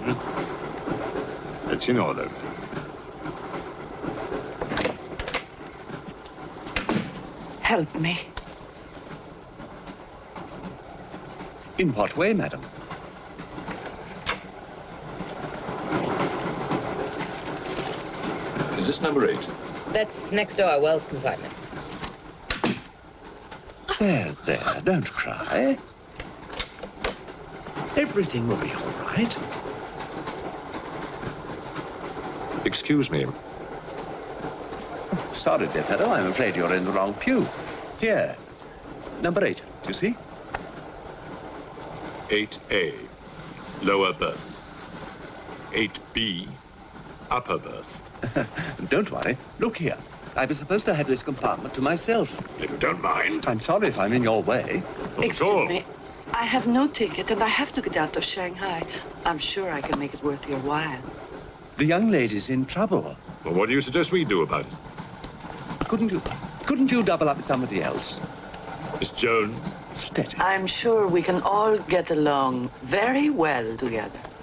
It's in order. Help me. In what way, madam? Is this number 8? That's next door, Wells compartment. There, don't cry. Everything will be all right. Excuse me. Sorry, dear fellow, I'm afraid you're in the wrong pew. Here, number 8, do you see? 8A, lower berth. 8B, upper berth. Don't worry. Look here. I was supposed to have this compartment to myself. If you don't mind. I'm sorry if I'm in your way. Not at Excuse all. me. I have no ticket, and I have to get out of Shanghai. I'm sure I can make it worth your while. The young lady's in trouble. Well, what do you suggest we do about it? Couldn't you double up with somebody else? Miss Jones? Steady. I'm sure we can all get along very well together.